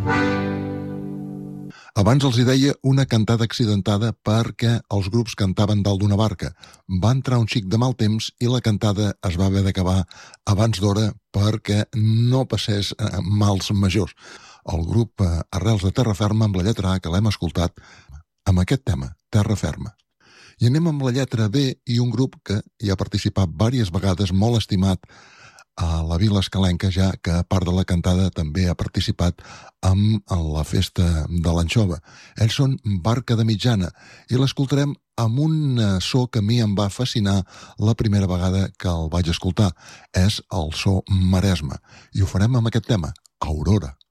Abans els hi deia una cantada accidentada perquè els grups cantaven dalt d'una barca. Va entrar un xic de mal temps i la cantada es va haver d'acabar abans d'hora perquè no passés mals majors. El grup Arrels de Terra Ferma, amb la lletra A, que l'hem escoltat, amb aquest tema, Terra Ferma. I anem amb la lletra B i un grup que hi ha participat diverses vegades, molt estimat a la Vila Escalenca, ja que a part de la cantada també ha participat en la festa de l'anxova. Ells són Barca de Mitjana i l'escoltarem amb un so que a mi em va fascinar la primera vegada que el vaig escoltar. És el so Maresme. I ho farem amb aquest tema, Aurora.